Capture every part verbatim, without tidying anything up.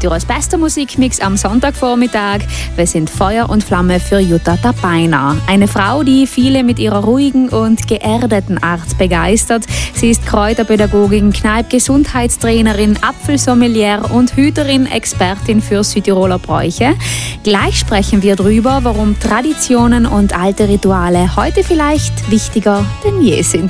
Südtirols bester Musikmix am Sonntagvormittag. Wir sind Feuer und Flamme für Jutta Tapeiner. Eine Frau, die viele mit ihrer ruhigen und geerdeten Art begeistert. Sie ist Kräuterpädagogin, Kneipp-Gesundheitstrainerin, Apfelsommelier und Hüterin, Expertin für Südtiroler Bräuche. Gleich sprechen wir darüber, warum Traditionen und alte Rituale heute vielleicht wichtiger denn je sind.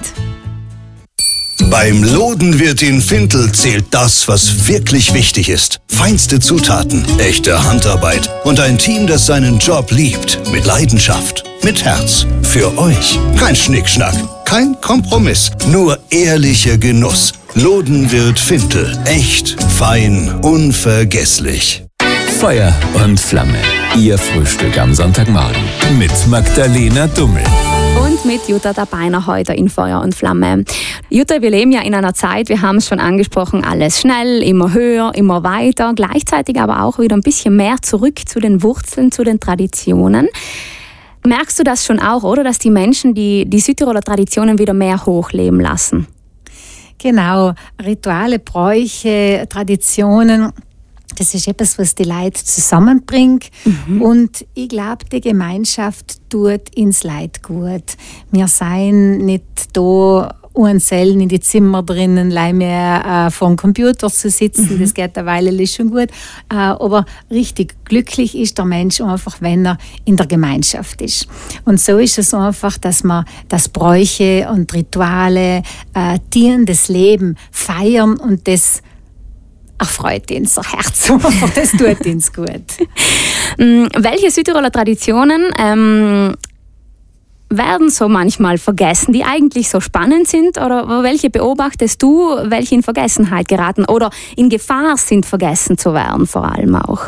Beim Lodenwirt in Fintel zählt das, was wirklich wichtig ist. Feinste Zutaten, echte Handarbeit und ein Team, das seinen Job liebt. Mit Leidenschaft, mit Herz. Für euch. Kein Schnickschnack, kein Kompromiss. Nur ehrlicher Genuss. Lodenwirt Fintel. Echt, fein, unvergesslich. Feuer und Flamme. Ihr Frühstück am Sonntagmorgen. Mit Magdalena Dummel. Und mit Jutta Tapeiner heute in Feuer und Flamme. Jutta, wir leben ja in einer Zeit, wir haben es schon angesprochen, alles schnell, immer höher, immer weiter, gleichzeitig aber auch wieder ein bisschen mehr zurück zu den Wurzeln, zu den Traditionen. Merkst du das schon auch, oder, dass die Menschen die, die Südtiroler Traditionen wieder mehr hochleben lassen? Genau, Rituale, Bräuche, Traditionen. Das ist etwas, was die Leute zusammenbringt. Mhm. Und ich glaube, die Gemeinschaft tut ins Leid gut. Wir seien nicht da einzeln in die Zimmer drinnen, mehr äh, vor dem Computer zu sitzen. Mhm. Das geht eine Weile schon gut. Äh, aber richtig glücklich ist der Mensch einfach, wenn er in der Gemeinschaft ist. Und so ist es einfach, dass man das Bräuche und Rituale, äh, Tieren, das Leben feiern und das erfreut unser Herz, das tut uns gut. Welche Südtiroler Traditionen ähm, werden so manchmal vergessen, die eigentlich so spannend sind? Oder welche beobachtest du, welche in Vergessenheit geraten oder in Gefahr sind, vergessen zu werden, vor allem auch?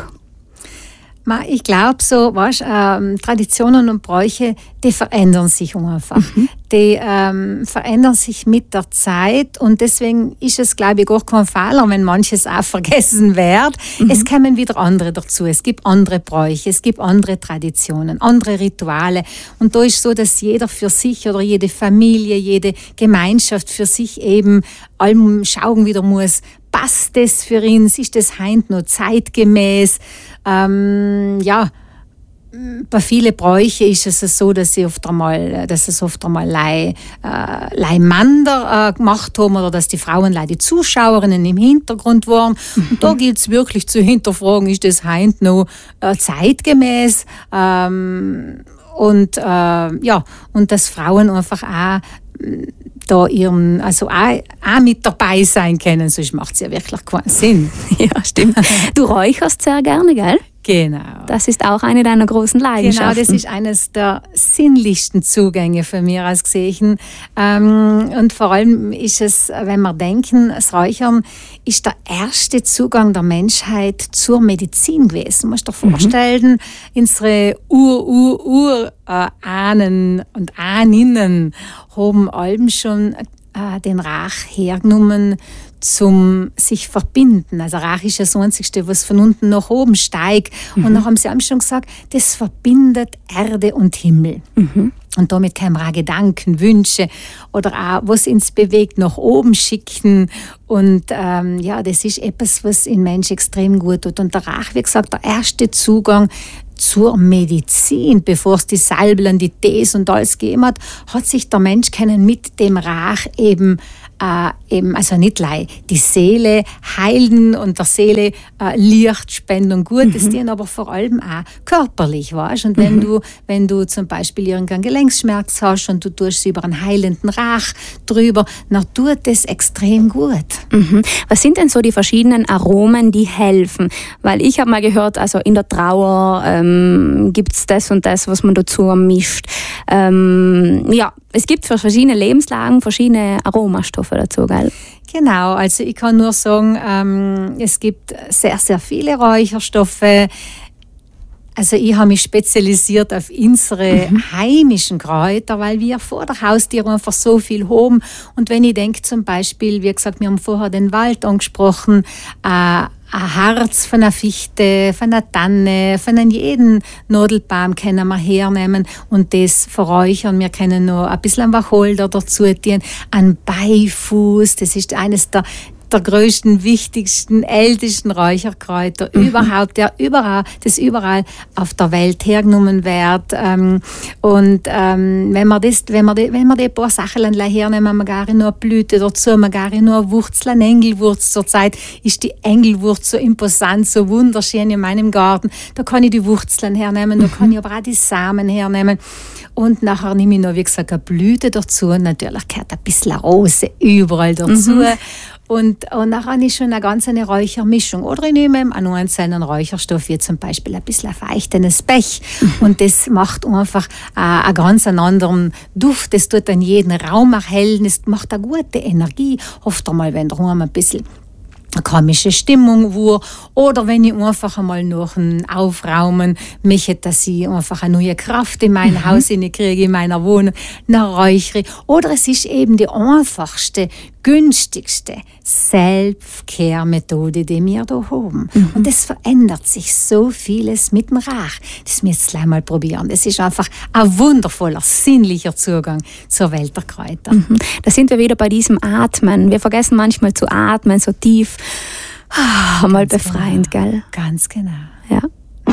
Ich glaube so, weißt, ähm, Traditionen und Bräuche, die verändern sich einfach. Mhm. Die ähm, verändern sich mit der Zeit und deswegen ist es, glaube ich, gar kein Fehler, wenn manches auch vergessen wird. Mhm. Es kommen wieder andere dazu. Es gibt andere Bräuche, es gibt andere Traditionen, andere Rituale. Und da ist so, dass jeder für sich oder jede Familie, jede Gemeinschaft für sich eben allem schauen wieder muss, passt das für ihn? Ist das heint noch zeitgemäß? Ähm, ja, bei vielen Bräuchen ist es so, dass sie oft einmal, dass es oft einmal Leih, äh, Leihmander äh, gemacht haben oder dass die Frauen die Zuschauerinnen im Hintergrund waren. Mhm. Und da gilt es wirklich zu hinterfragen, ist das heint noch äh, zeitgemäß? Ähm, und äh, ja, und dass Frauen einfach auch da ihren, also auch, auch mit dabei sein können, sonst macht es ja wirklich keinen Sinn. Ja, stimmt. Du räucherst sehr gerne, gell? Genau. Das ist auch eine deiner großen Leidenschaften. Genau, das ist eines der sinnlichsten Zugänge für mich als gesehen. Ähm, und vor allem ist es, wenn wir denken, das Räuchern ist der erste Zugang der Menschheit zur Medizin gewesen. Du musst dir vorstellen, mhm. unsere Ur-Ur-Ur-Ahnen und Ahninnen haben allem schon äh, den Rauch hergenommen, zum sich verbinden. Also Rauch ist das Einzige, was von unten nach oben steigt. Mhm. Und dann haben sie auch schon gesagt, das verbindet Erde und Himmel. Mhm. Und damit können wir auch Gedanken, Wünsche oder auch was uns bewegt, nach oben schicken. Und ähm, ja, das ist etwas, was in Menschen extrem gut tut. Und der Rauch, wie gesagt, der erste Zugang zur Medizin, bevor es die Salben, die Tees und alles gegeben hat, hat sich der Mensch können mit dem Rauch eben Äh, eben, also nicht lei, die Seele heilen und der Seele äh, Licht spenden und Gutes mhm. dienen, aber vor allem auch körperlich, weißt? Und wenn mhm. du, wenn du zum Beispiel irgendeinen Gelenkschmerz hast und du tust über einen heilenden Rauch drüber, dann tut das extrem gut. Mhm. Was sind denn so die verschiedenen Aromen, die helfen? Weil ich habe mal gehört, also in der Trauer ähm, gibt es das und das, was man dazu mischt. Ähm, ja, es gibt für verschiedene Lebenslagen verschiedene Aromastoffe dazu, gell? Genau, also ich kann nur sagen, ähm, es gibt sehr, sehr viele Räucherstoffe. Also ich habe mich spezialisiert auf unsere mhm. heimischen Kräuter, weil wir vor der Haustür einfach so viel haben. Und wenn ich denke zum Beispiel, wie gesagt, wir haben vorher den Wald angesprochen, äh, ein Harz von einer Fichte, von einer Tanne, von einem jeden Nadelbaum können wir hernehmen und das verräuchern. Wir können noch ein bisschen Wacholder dazu tun, ein Beifuß, das ist eines der der größten, wichtigsten, ältesten Räucherkräuter mhm. überhaupt, der überall, das überall auf der Welt hergenommen wird. Ähm, und ähm, wenn wir das, wenn wir die, wenn wir die paar Sachen hernehmen, wir gar nur Blüte dazu, wir gar nur Wurzel, eine Engelwurz. Zurzeit ist die Engelwurz so imposant, so wunderschön in meinem Garten. Da kann ich die Wurzeln hernehmen, da kann ich aber auch die Samen hernehmen. Und nachher nehme ich noch, wie gesagt, eine Blüte dazu. Und natürlich gehört ein bisschen Rose überall dazu. Mhm. Und, und nachher habe ich schon eine ganz eine Räuchermischung. Oder ich nehme auch noch einen Räucherstoff, wie zum Beispiel ein bisschen feuchtes Pech. Mhm. Und das macht einfach äh, einen ganz anderen Duft. Das tut dann jeden Raum erhellen. Es macht eine gute Energie. Oft einmal, wenn der Raum ein bisschen eine komische Stimmung war, oder wenn ich einfach einmal noch ein Aufraumen möchte, dass ich einfach eine neue Kraft in mein mhm. Haus kriege, in meiner Wohnung, eine Räuchere. Oder es ist eben die einfachste, günstigste Self-Care-Methode, die wir da haben. Mhm. Und es verändert sich so vieles mit dem Rauch. Das müsst ihr gleich mal probieren. Das ist einfach ein wundervoller, sinnlicher Zugang zur Welt der Kräuter. Mhm. Da sind wir wieder bei diesem Atmen. Wir vergessen manchmal zu atmen, so tief. Ah, mal befreiend, genau. gell? Ganz genau. Ja.